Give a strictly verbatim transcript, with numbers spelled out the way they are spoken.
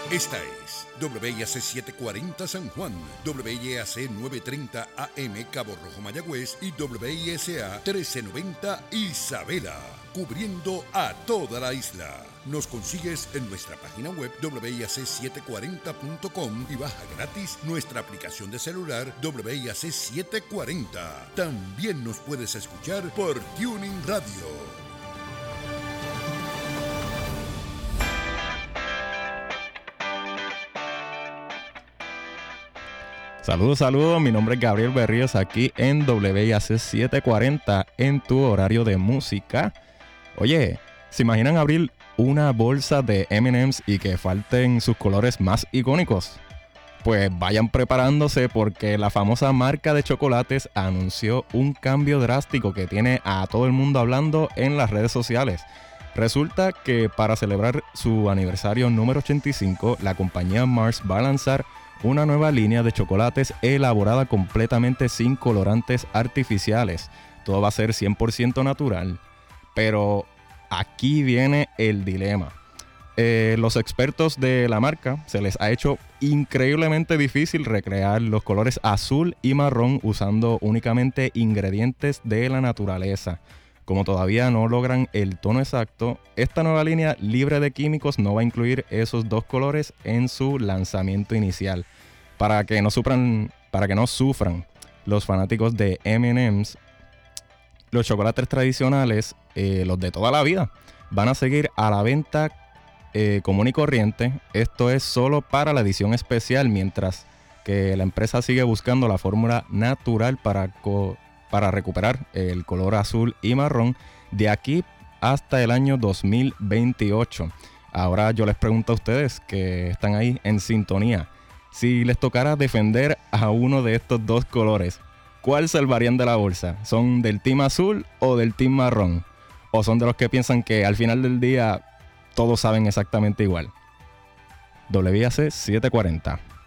Esta es W I A C setecientos cuarenta San Juan, W I A C novecientos treinta A M Cabo Rojo Mayagüez y W I S A trece noventa Isabela, cubriendo a toda la isla. Nos consigues en nuestra página web W I A C setecientos cuarenta punto com y baja gratis nuestra aplicación de celular W I A C setecientos cuarenta. También nos puedes escuchar por Tuning Radio. Saludos, saludos, mi nombre es Gabriel Berríos aquí en W I A C setecientos cuarenta en tu horario de música. Oye, ¿se imaginan abrir una bolsa de eme and eme's y que falten sus colores más icónicos? Pues vayan preparándose porque la famosa marca de chocolates anunció un cambio drástico que tiene a todo el mundo hablando en las redes sociales. Resulta que para celebrar su aniversario número ochenta y cinco, la compañía Mars va a lanzar una nueva línea de chocolates elaborada completamente sin colorantes artificiales. Todo va a ser cien por ciento natural. Pero aquí viene el dilema. Eh, los expertos de la marca se les ha hecho increíblemente difícil recrear los colores azul y marrón usando únicamente ingredientes de la naturaleza. Como todavía no logran el tono exacto, esta nueva línea libre de químicos no va a incluir esos dos colores en su lanzamiento inicial. Para que no sufran, para que no sufran los fanáticos de eme and eme's, los chocolates tradicionales, eh, los de toda la vida, van a seguir a la venta eh, común y corriente. Esto es solo para la edición especial, mientras que la empresa sigue buscando la fórmula natural para co- para recuperar el color azul y marrón de aquí hasta el año dos mil veintiocho. Ahora yo les pregunto a ustedes que están ahí en sintonía, si les tocara defender a uno de estos dos colores, ¿cuál salvarían de la bolsa? ¿Son del team azul o del team marrón? ¿O son de los que piensan que al final del día todos saben exactamente igual? W I A C setecientos cuarenta.